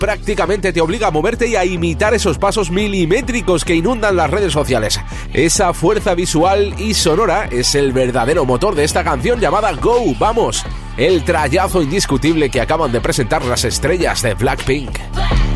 prácticamente te obliga a moverte y a imitar esos pasos milimétricos que inundan las redes sociales. Esa fuerza visual y sonora es el verdadero motor de esta canción llamada Go, Vamos, el trayazo indiscutible que acaban de presentar las estrellas de Blackpink.